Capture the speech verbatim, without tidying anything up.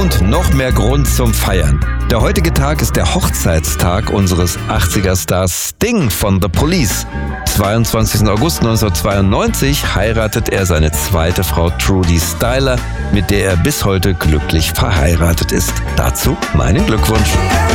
und noch mehr Grund zum Feiern. Der heutige Tag ist der Hochzeitstag unseres achtziger-Stars Sting von The Police. zweiundzwanzigsten August neunzehnhundertzweiundneunzig heiratet er seine zweite Frau Trudi Styler, mit der er bis heute glücklich verheiratet ist. Dazu meinen Glückwunsch.